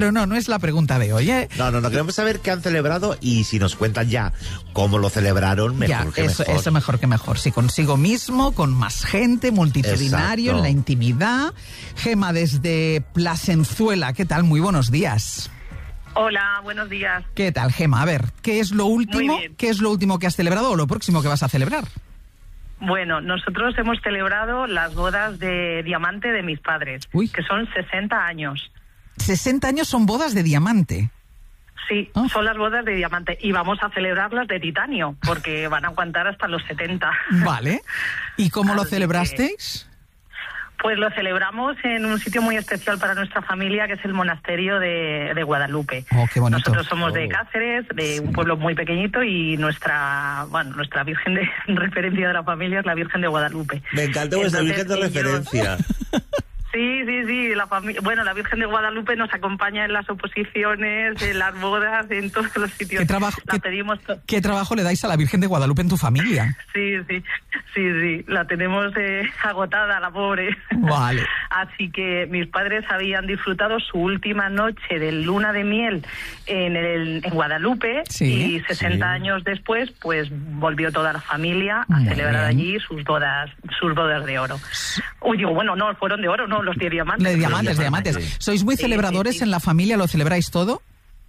Pero no es la pregunta de hoy, ¿eh? No, queremos saber qué han celebrado y si nos cuentan ya cómo lo celebraron, mejor que mejor. Eso mejor que mejor. Sí, consigo mismo, con más gente, multitudinario, en la intimidad. Gema, desde Plasenzuela, ¿qué tal? Muy buenos días. Hola, buenos días. ¿Qué tal, Gema? A ver, ¿qué es lo último que has celebrado o lo próximo que vas a celebrar? Bueno, nosotros hemos celebrado las bodas de diamante de mis padres, que son 60 años. 60 años son bodas de diamante. Sí, son las bodas de diamante y vamos a celebrarlas de titanio porque van a aguantar hasta los 70. Vale. ¿Y cómo lo celebrasteis? Pues lo celebramos en un sitio muy especial para nuestra familia, que es el monasterio de Guadalupe. Oh, qué bonito. Nosotros somos de Cáceres, de un pueblo muy pequeñito, y nuestra Virgen de referencia de la familia es la Virgen de Guadalupe. Me encanta vuestra Virgen de referencia. Sí, la Virgen de Guadalupe nos acompaña en las oposiciones, en las bodas, en todos los sitios. ¿Qué trabajo le dais a la Virgen de Guadalupe en tu familia? Sí, la tenemos agotada, la pobre. Vale. Así que mis padres habían disfrutado su última noche de luna de miel en Guadalupe, y 60 años después, pues volvió toda la familia a celebrar allí sus bodas de oro. No, fueron de oro, no, los de diamantes. De diamantes. ¿Sois muy celebradores en la familia? ¿Lo celebráis todo?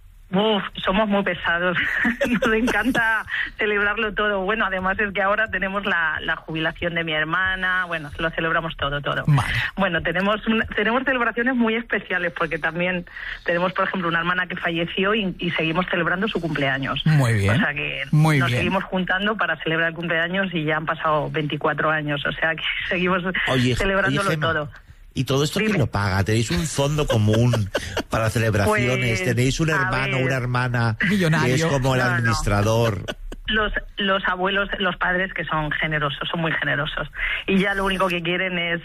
Somos muy pesados. Nos encanta celebrarlo todo. Bueno, además es que ahora tenemos la jubilación de mi hermana. Bueno, lo celebramos todo. Vale. Bueno, tenemos celebraciones muy especiales porque también tenemos, por ejemplo, una hermana que falleció y seguimos celebrando su cumpleaños. Muy bien. O sea que seguimos juntando para celebrar el cumpleaños y ya han pasado 24 años. O sea que seguimos celebrándolo todo. ¿Y todo esto quién lo paga? ¿Tenéis un fondo común para celebraciones? Pues, ¿Tenéis un hermano o una hermana millonario que es como el administrador? Los abuelos, los padres, que son generosos, son muy generosos, y ya lo único que quieren es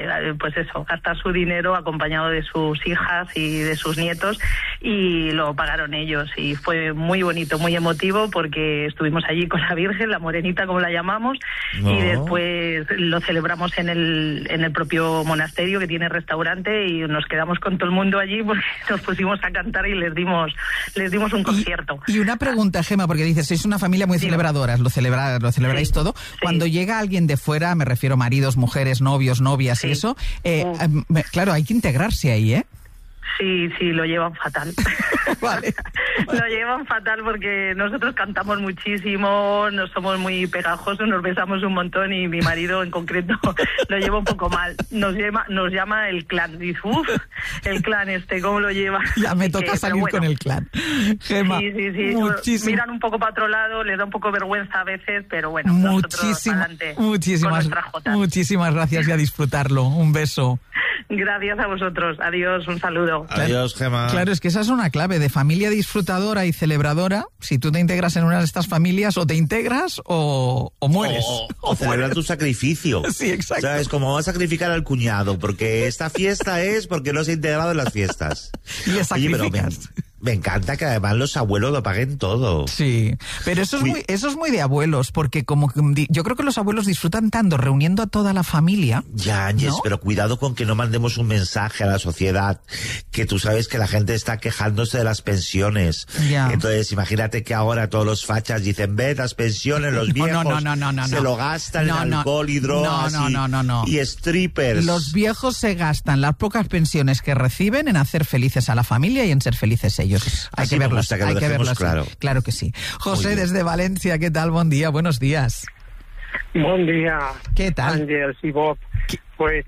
gastar su dinero acompañado de sus hijas y de sus nietos, y lo pagaron ellos, y fue muy bonito, muy emotivo, porque estuvimos allí con la Virgen, la morenita como la llamamos, y después lo celebramos en el propio monasterio, que tiene restaurante, y nos quedamos con todo el mundo allí porque nos pusimos a cantar y les dimos un concierto. Y una pregunta, Gema, porque dices, sois una familia muy celebradoras, lo celebráis todo. Cuando llega alguien de fuera, me refiero a maridos, mujeres, novios, novias y eso, claro, hay que integrarse ahí, ¿eh? Sí, lo llevan fatal. Vale. Lo llevan fatal porque nosotros cantamos muchísimo, nos somos muy pegajosos, nos besamos un montón, y mi marido en concreto lo lleva un poco mal. Nos llama el clan. Dice, el clan ¿cómo lo lleva? Ya me toca salir con el clan. Gema, sí. Muchísimo. Miran un poco para otro lado, les da un poco vergüenza a veces, pero bueno, nosotros adelante con nuestra jota. Muchísimas gracias y a disfrutarlo. Un beso. Gracias a vosotros. Adiós, un saludo. Adiós, Gema. Claro, es que esa es una clave de familia disfrutadora y celebradora. Si tú te integras en una de estas familias, o te integras o mueres. O celebrar tu sacrificio. Sí, exacto. O sea, es como vas a sacrificar al cuñado, porque esta fiesta es porque no se ha integrado en las fiestas. Y le sacrificas. Me encanta que además los abuelos lo paguen todo. Sí, pero eso es muy de abuelos, porque yo creo que los abuelos disfrutan tanto reuniendo a toda la familia. Ya, Ángel, pero cuidado con que no mandemos un mensaje a la sociedad, que tú sabes que la gente está quejándose de las pensiones. Ya. Entonces, imagínate que ahora todos los fachas dicen, ve, las pensiones, los viejos se lo gastan en alcohol y drogas y strippers. Los viejos se gastan las pocas pensiones que reciben en hacer felices a la familia y en ser felices ellos. Hay que verlo, claro que sí. José, desde Valencia, ¿qué tal? Buen día, buenos días. Buen día. ¿Qué tal? Ángel y Bob. Pues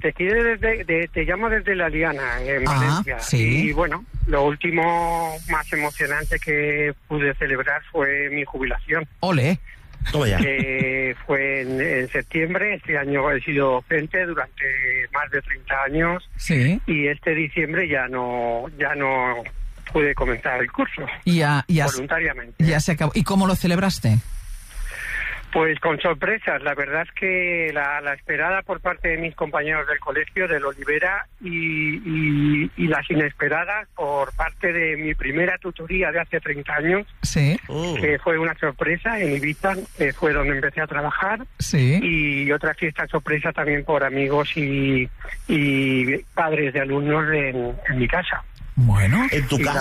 te llamo desde La Liana, en Valencia. Sí. Y bueno, lo último más emocionante que pude celebrar fue mi jubilación. ¡Ole! Toma ya. Que fue en septiembre. Este año he sido docente durante más de 30 años. Sí. Y este diciembre ya no pude comenzar el curso. Voluntariamente. Ya se acabó. ¿Y cómo lo celebraste? Pues con sorpresas. La verdad es que la esperada por parte de mis compañeros del colegio, del Olivera, y las inesperadas por parte de mi primera tutoría de hace 30 años, sí, que fue una sorpresa en Ibiza, fue donde empecé a trabajar, sí, y otra fiesta sorpresa también por amigos y padres de alumnos en mi casa. Bueno. En tu casa.